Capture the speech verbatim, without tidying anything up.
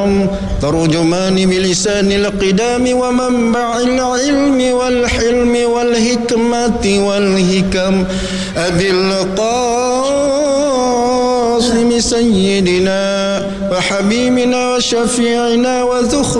الأكرم ترجمان بلسان القدام ومنبع العلم والحلم والحكمة والحكم أبي القاسم سيدنا وحبيبنا وشفيعنا وذخر